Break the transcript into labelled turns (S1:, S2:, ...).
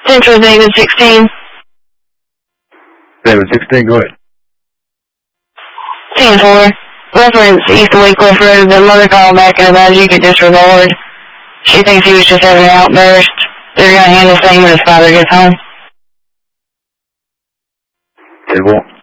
S1: Central David 16.
S2: David 16, go ahead.
S1: 10-4. Reference East Wycliffe Road. The mother called back and advised you could disregard. She thinks he was just having an outburst. They're going to handle things when his father gets home.
S2: 10-1.